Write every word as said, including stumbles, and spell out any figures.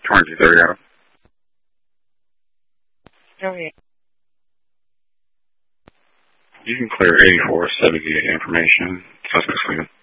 twenty-two thirty out. Okay. You can clear eighty-four seventy-eight information. Suspect's leaving.